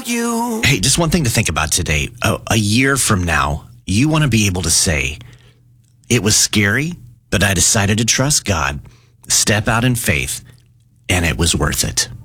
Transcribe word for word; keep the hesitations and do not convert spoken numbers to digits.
without you. Hey, just one thing to think about today. A, a year from now, you want to be able to say, it was scary, but I decided to trust God, step out in faith, and it was worth it.